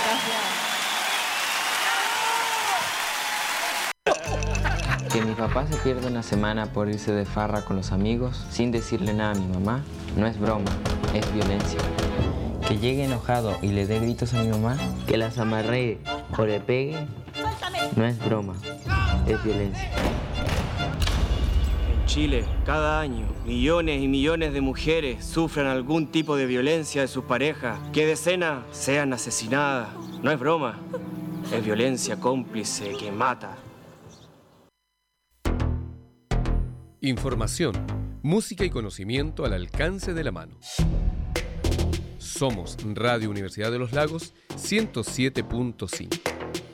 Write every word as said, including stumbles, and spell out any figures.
Que mi papá se pierda una semana por irse de farra con los amigos sin decirle nada a mi mamá no es broma, es violencia. Que llegue enojado y le dé gritos a mi mamá, que las amarree o le pegue, no es broma, es violencia. En Chile, cada año, millones y millones de mujeres sufren algún tipo de violencia de sus parejas, que decenas sean asesinadas. No es broma, es violencia cómplice que mata. Información, música y conocimiento al alcance de la mano. Somos Radio Universidad de los Lagos ciento siete punto cinco.